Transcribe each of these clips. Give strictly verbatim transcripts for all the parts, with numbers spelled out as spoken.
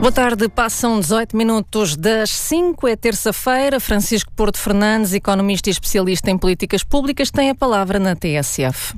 Boa tarde, passam dezoito minutos das cinco, é terça-feira. Francisco Porto Fernandes, economista e especialista em políticas públicas, tem a palavra na T S F.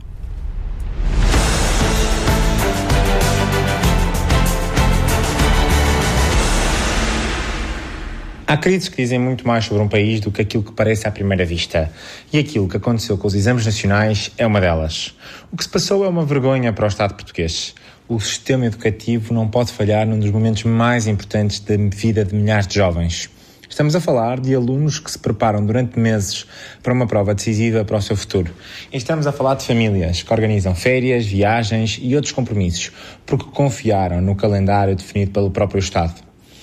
Há crises que dizem muito mais sobre um país do que aquilo que parece à primeira vista. E aquilo que aconteceu com os exames nacionais é uma delas. O que se passou é uma vergonha para o Estado português. O sistema educativo não pode falhar num dos momentos mais importantes da vida de milhares de jovens. Estamos a falar de alunos que se preparam durante meses para uma prova decisiva para o seu futuro. E estamos a falar de famílias que organizam férias, viagens e outros compromissos, porque confiaram no calendário definido pelo próprio Estado.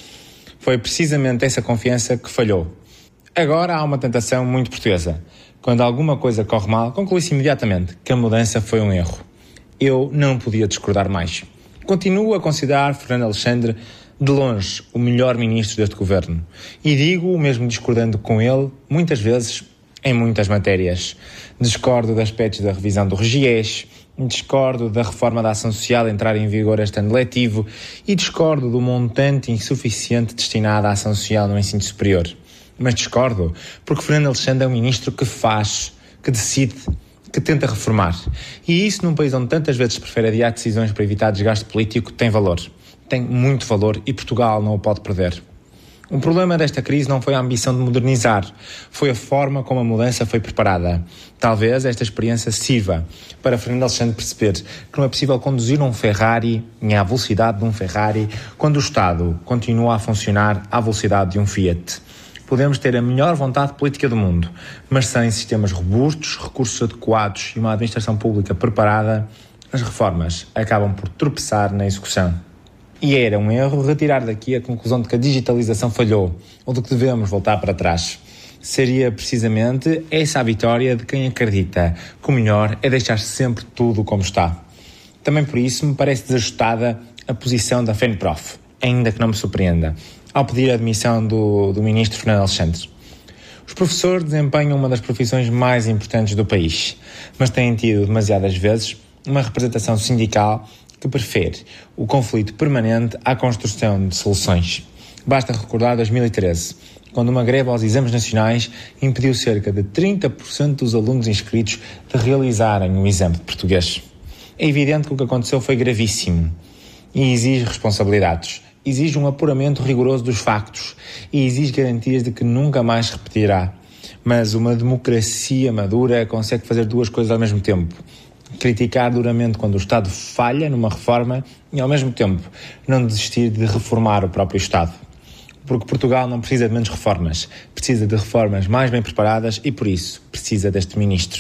Foi precisamente essa confiança que falhou. Agora há uma tentação muito portuguesa. Quando alguma coisa corre mal, conclui-se imediatamente que a mudança foi um erro. Eu não podia discordar mais. Continuo a considerar Fernando Alexandre, de longe, o melhor ministro deste governo. E digo, mesmo discordando com ele, muitas vezes, em muitas matérias. Discordo de aspectos da revisão do REGIES, discordo da reforma da ação social entrar em vigor este ano letivo e discordo do montante insuficiente destinado à ação social no ensino superior. Mas discordo porque Fernando Alexandre é um ministro que faz, que decide, que tenta reformar. E isso, num país onde tantas vezes se prefere adiar decisões para evitar desgaste político, tem valor. Tem muito valor e Portugal não o pode perder. O problema desta crise não foi a ambição de modernizar, foi a forma como a mudança foi preparada. Talvez esta experiência sirva para Fernando Alexandre perceber que não é possível conduzir um Ferrari à velocidade de um Ferrari quando o Estado continua a funcionar à velocidade de um Fiat. Podemos ter a melhor vontade política do mundo, mas sem sistemas robustos, recursos adequados e uma administração pública preparada, as reformas acabam por tropeçar na execução. E era um erro retirar daqui a conclusão de que a digitalização falhou, ou de que devemos voltar para trás. Seria precisamente essa a vitória de quem acredita que o melhor é deixar sempre tudo como está. Também por isso me parece desajustada a posição da FENPROF, ainda que não me surpreenda, ao pedir a admissão do, do ministro Fernando Alexandre. Os professores desempenham uma das profissões mais importantes do país, mas têm tido demasiadas vezes uma representação sindical que prefere o conflito permanente à construção de soluções. Basta recordar dois mil e treze, quando uma greve aos exames nacionais impediu cerca de trinta por cento dos alunos inscritos de realizarem o exame de português. É evidente que o que aconteceu foi gravíssimo e exige responsabilidades, exige um apuramento rigoroso dos factos e exige garantias de que nunca mais se repetirá. Mas uma democracia madura consegue fazer duas coisas ao mesmo tempo: criticar duramente quando o Estado falha numa reforma e, ao mesmo tempo, não desistir de reformar o próprio Estado. Porque Portugal não precisa de menos reformas, precisa de reformas mais bem preparadas e, por isso, precisa deste ministro.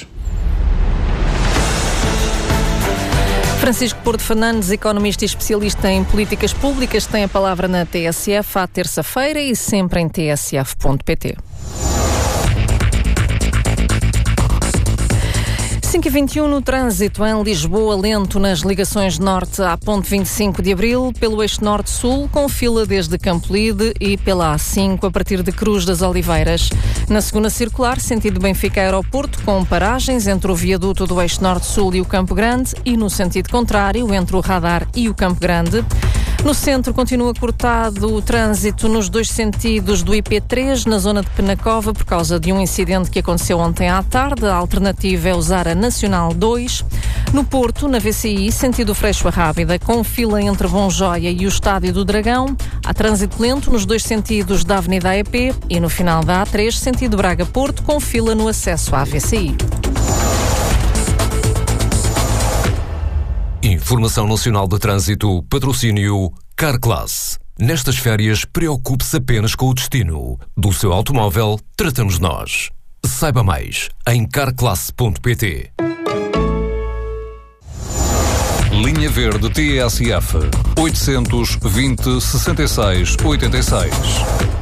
Francisco Porto Fernandes, economista e especialista em políticas públicas, tem a palavra na T S F à terça-feira e sempre em t s f ponto p t. cinco e vinte e um no trânsito em Lisboa, lento nas ligações norte à ponte vinte e cinco de Abril, pelo eixo norte-sul, com fila desde Campolide e pela A cinco a partir de Cruz das Oliveiras. Na segunda circular, sentido Benfica-Aeroporto, com paragens entre o viaduto do eixo norte-sul e o Campo Grande e no sentido contrário, entre o Radar e o Campo Grande. No centro continua cortado o trânsito nos dois sentidos do I P três, na zona de Penacova, por causa de um incidente que aconteceu ontem à tarde. A alternativa é usar a Nacional dois. No Porto, na V C I, sentido Freixo a Rábida, com fila entre Bonjoia e o Estádio do Dragão. Há trânsito lento nos dois sentidos da Avenida A E P e no final da A três, sentido Braga-Porto, com fila no acesso à V C I. Informação Nacional de Trânsito, patrocínio Carclass. Nestas férias, preocupe-se apenas com o destino. Do seu automóvel, tratamos nós. Saiba mais em carclass ponto p t. Linha Verde T S F oitocentos e vinte, sessenta e seis, oitenta e seis.